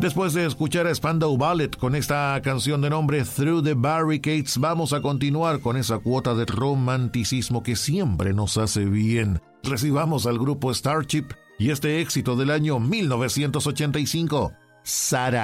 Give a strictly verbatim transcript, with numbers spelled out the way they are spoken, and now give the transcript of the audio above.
Después de escuchar a Spandau Ballet con esta canción de nombre Through the Barricades, vamos a continuar con esa cuota de romanticismo que siempre nos hace bien. Recibamos al grupo Starship y este éxito del año mil novecientos ochenta y cinco, Sara.